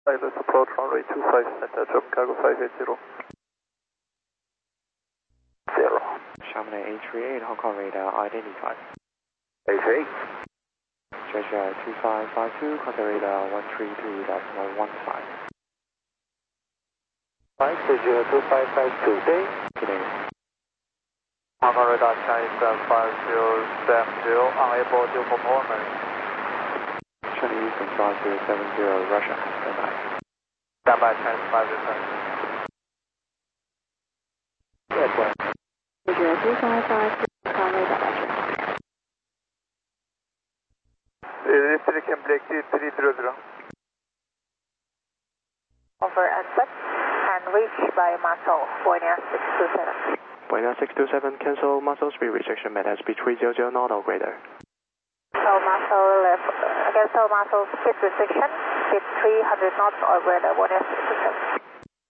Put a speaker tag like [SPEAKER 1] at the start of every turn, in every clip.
[SPEAKER 1] Pilot approach runway 25 center, drop cargo 580. 0.
[SPEAKER 2] Chamonix 838, Hong Kong radar identified.
[SPEAKER 1] 88.
[SPEAKER 2] Georgia 2552, contact radar 132.15.
[SPEAKER 1] 5 Georgia 2552, day.
[SPEAKER 2] Good day.
[SPEAKER 1] Hong Kong radar Chinese 5070, unable to performance.
[SPEAKER 2] Chinese 5070, Russia, standby.
[SPEAKER 1] Standby Chinese 5070. Yes, one.
[SPEAKER 3] Georgia 2552, Hong Kong radar Roger.
[SPEAKER 1] Restriction Black 300.
[SPEAKER 3] Over and set, and reach by muscle, Buena 627.
[SPEAKER 2] Buena 627, cancel muscle speed restriction met at speed 300 knot or greater.
[SPEAKER 3] So muscle left, cancel muscle speed restriction, speed 300 knots or greater, Buena 627.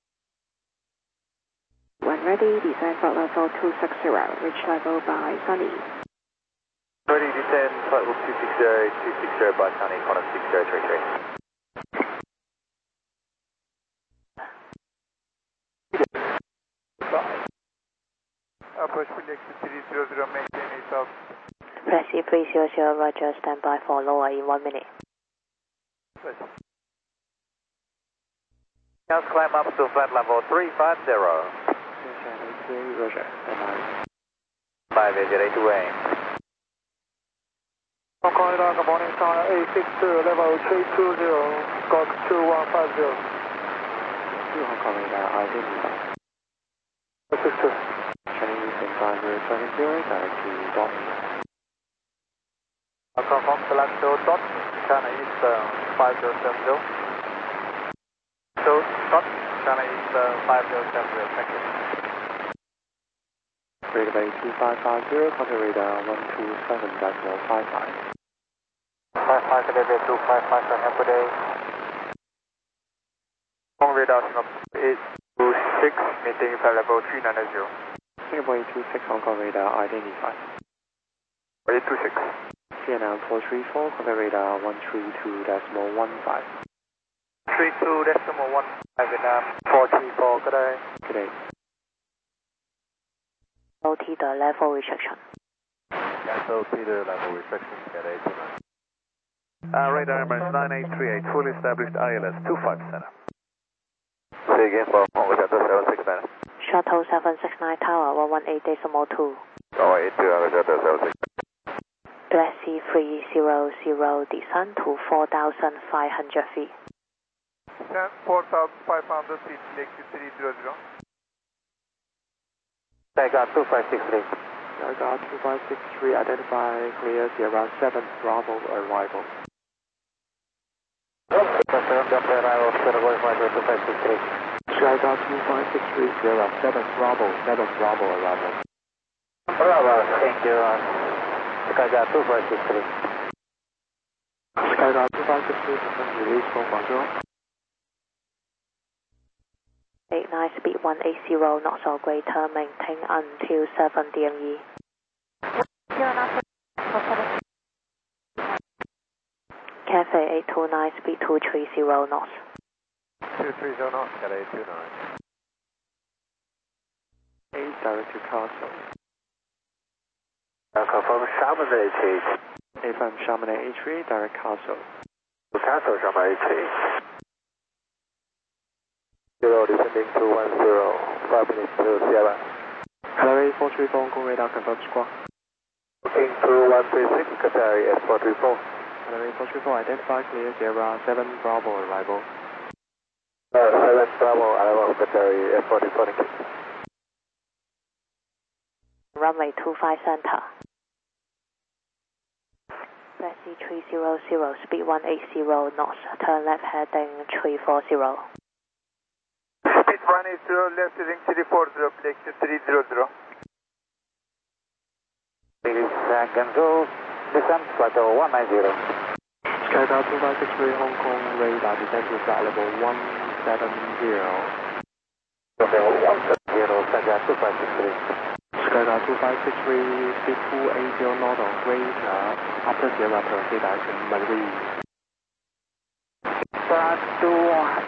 [SPEAKER 3] When ready, descend flight level 260, reach level by Sunny.
[SPEAKER 1] Ready, descend flight level 260 by Sunny, corner 6033. Approach Felix 300, maintain itself.
[SPEAKER 3] Press 300, Roger, stand by for lower in 1 minute.
[SPEAKER 1] Now climb up to flight level 350.
[SPEAKER 2] Roger, standby.
[SPEAKER 1] 588 to aim. Hong Kong radar, good morning, tower 862, level 320, squawk 2150.
[SPEAKER 2] Hong Kong radar identified.
[SPEAKER 1] 62.
[SPEAKER 2] Chinese 5070, direct to Dortmund.
[SPEAKER 1] Confirm select dot, China East 5070. So, dot, China East 5070, thank you.
[SPEAKER 2] Radar Bay 2550, contact radar 127.55.
[SPEAKER 1] 55 good day, 255, have a good day. Hong radar Singapore 826, meeting flight level 390.
[SPEAKER 2] Singapore 826, Hong Kong radar identified.
[SPEAKER 1] 826.
[SPEAKER 2] Vietnam 434, contact radar 132.15.
[SPEAKER 1] 32.15, Vietnam 434, good day.
[SPEAKER 2] Good day.
[SPEAKER 3] OT the level restriction.
[SPEAKER 1] Cancel Peter level restriction, get A tonight. Radar Emirates 9838, fully established ILS 25 center. Say again for Shuttle 769.
[SPEAKER 3] Shuttle 769 Tower 118.2.
[SPEAKER 1] 182, Shuttle 769.
[SPEAKER 3] Black Sea 300, descend to 4,500 feet.
[SPEAKER 1] 4,500 feet, Lake 300. Saigon 2563.
[SPEAKER 2] Saigon 2563, identify clear Sierra 7 Bravo arrival.
[SPEAKER 1] Saigon 2563.
[SPEAKER 2] Saigon 2563, Sierra 7 Bravo arrival.
[SPEAKER 1] Bravo, thank you. Saigon 2563.
[SPEAKER 2] Saigon 2563, release from Guangzhou.
[SPEAKER 3] 89 speed 180 knots or greater, maintain until 7 DME. Cathay 829 speed 230 knots.
[SPEAKER 1] 230 knots, got 829.
[SPEAKER 2] 8 direct to Castle.
[SPEAKER 1] Confirm Chamonix 88.
[SPEAKER 2] FM Chamonix 83, direct Castle.
[SPEAKER 1] Castle Chamonix 88. 0 descending to 10, 5 minutes to Sierra.
[SPEAKER 2] Hello 434, Hong Kong radar confirm squawk.
[SPEAKER 1] Looking to 136, Qatari S434.
[SPEAKER 2] Hello 434, identify clear Sierra 7 Bravo arrival.
[SPEAKER 1] 7 Bravo arrival, Qatari S434, thank you.
[SPEAKER 3] Runway 25 center. Black Sea 300, speed 180 knots, turn left heading 340.
[SPEAKER 1] Speed 180, left heading 340, Black Sea 300. 30 seconds, go, descent, flight 190.
[SPEAKER 2] Skydive 2563, Hong Kong radar, descend to flight level 170.
[SPEAKER 1] Okay, 170, Skydive 2563.
[SPEAKER 2] Skydive 2563, speed 280 knot or greater, after Sierra proceed direction Marie.
[SPEAKER 1] Start to